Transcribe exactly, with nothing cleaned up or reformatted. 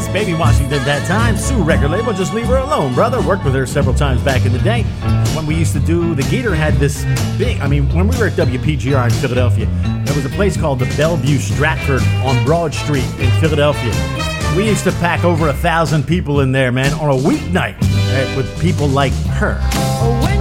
Baby Washington at that time. Sue record label, just leave her alone, brother. Worked with her several times back in the day. When we used to do, the Gator had this big, I mean, when we were at W P G R in Philadelphia, there was a place called the Bellevue Stratford on Broad Street in Philadelphia. We used to pack over a thousand people in there, man, on a weeknight, right, with people like her.